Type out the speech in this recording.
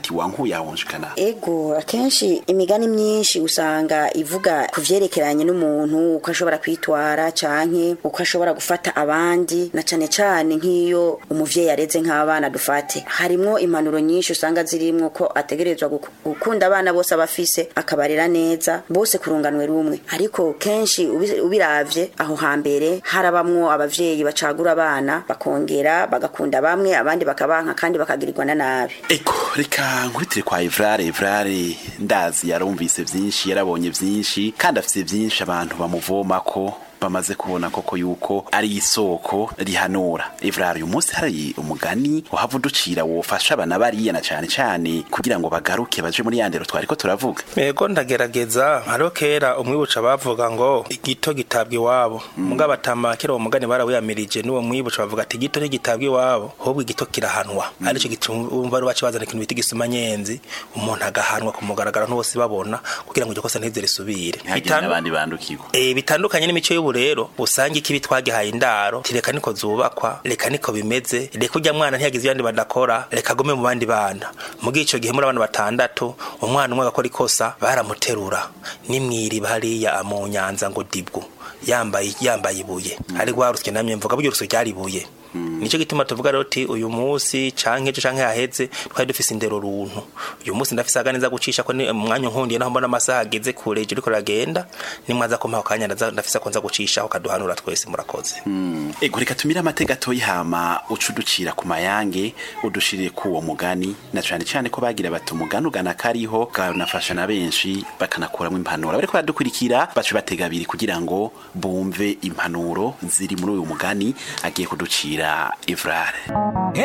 ati wankuye ahonshikana. Ego akenshi imigani myinshi usanga ivuga kuvyerekeranye n'umuntu uko ashobora kwitwara canke uko ashobora gufata abandi na cane cane nk'iyo umuvyeyi yareze nk'abana dufate harimwo impanuro nyinshi usanga zirimwo ko ategerezwa gukunda abana bose abafise akabarera neza bose kurunganwe rumwe ariko kenshi ubiravye aho hambere harabamwo abavyeyi bacagura abana bakongera bagakunda bamwe abandi bakabanka kandi bakagirirwa na nabi. Eko reka nkubitire kwa Evrare ndazi yarumvise vyinshi yarabonye vyinshi kandi afite vyinshi abantu bamuvomako bamaze kubona koko yuko ari isoko rihanura. Evrare uyu munsi hari umugani wahava uducira wofasha abana bariya na cane kugira ngo bagaruke baje muri yandero twariko turavuga. Ego ndagerageza haro kera umwibuca bavuga ngo igito gitabwa iwabo mugabo atamakira uwo mugani barawiyamirije n'uwo mwibuca bavuga ati igito ntigitabwa iwabo ahubwo igito kirahanwa arico gitumva rubaci bazana ikintu bita igisumanyenzi umuntu agahanwa kumugaragara n'bose babona kugira ngo iryo kosa ntize risubire. Abandi bandukirwa bitandukanye n'imico rero usanga ikibi twagihaye indaro tireka niko zubakwa reka niko bimeze reka ujya mwana ntiyagize yandi badakora reka gome mu bandi bana mugihe ico gihe muri abana batandatu umwana umwe agakora ikosa baramuterura nimwiri bariya mu nyanza ngo dibwo yambaye ibuye ari gwarusye namye mvuga buryo ruso ryari ibuye. Nico gituma tuvuga rero ati uyu munsi canke haheze twari dufise indero runtu uyu munsi ndafise aganiza gucisha ko umwanya nkundiye naho mbona amasaha ageze kure je riko ragenda nimwaza ko mpakanya ndafise konza gucisha aho kaduhanura twese murakoze. Ego reka tumira amateka toyihama ucuducira ku mayange udushirire ku uwo mugani na cane ko bagira bati umugani ugana kariho kanafasha na benshi bakanakuramwe impanuro bariko badukurikira bacu batega biri kugira ngo bumve impanuro ziri muri uyu mugani agiye kuducira Evrare.